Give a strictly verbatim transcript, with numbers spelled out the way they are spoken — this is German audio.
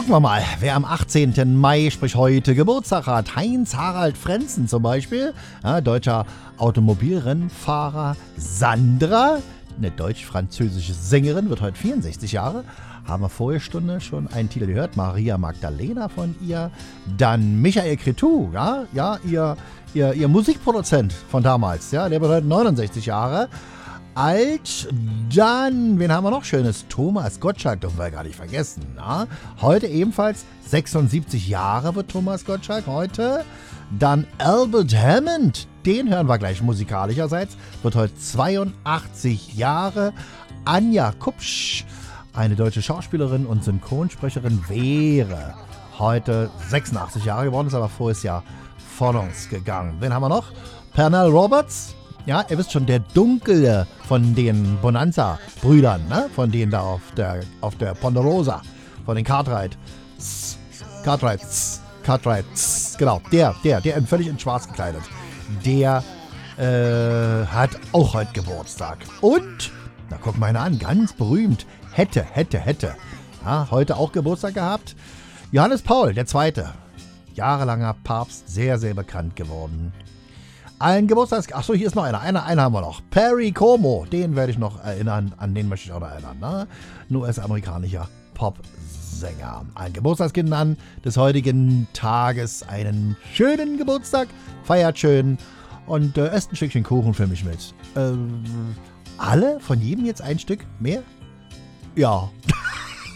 Gucken wir mal, wer am achtzehnten Mai, sprich heute, Geburtstag hat. Heinz-Harald Frenzen zum Beispiel, ja, deutscher Automobilrennfahrer. Sandra, eine deutsch-französische Sängerin, wird heute vierundsechzig Jahre. Haben wir vorige Stunde schon einen Titel gehört, Maria Magdalena von ihr. Dann Michael Cretu, ja, ja ihr, ihr, ihr Musikproduzent von damals, ja, der wird heute neunundsechzig Jahre alt. Dann, wen haben wir noch Schönes? Thomas Gottschalk, dürfen wir gar nicht vergessen. Na? Heute ebenfalls sechsundsiebzig Jahre wird Thomas Gottschalk heute. Dann Albert Hammond, den hören wir gleich musikalischerseits, wird heute zweiundachtzig Jahre. Anja Kupsch, eine deutsche Schauspielerin und Synchronsprecherin, wäre heute sechsundachtzig Jahre geworden, ist aber voriges Jahr von uns gegangen. Wen haben wir noch? Pernell Roberts. Ja, ihr wisst schon, der Dunkle von den Bonanza-Brüdern, ne? Von denen da auf der, auf der Ponderosa, von den Cartwright. Cartwright, Cartwright, genau, der, der, der völlig in schwarz gekleidet. Der äh, hat auch heute Geburtstag. Und, na guck mal einer an, ganz berühmt, hätte, hätte, hätte. Ja, heute auch Geburtstag gehabt. Johannes Paul, der Zweite. Jahrelanger Papst, sehr, sehr bekannt geworden. Ein Geburtstags... Achso, hier ist noch einer. Einer, einen haben wir noch. Perry Como. Den werde ich noch erinnern. An den möchte ich auch noch erinnern. Ne? Ein U S-amerikanischer Popsänger. Ein Geburtstagskind an des heutigen Tages. Einen schönen Geburtstag. Feiert schön. Und äh, esst ein Stückchen Kuchen für mich mit. Äh, alle? Von jedem jetzt ein Stück? Mehr? Ja.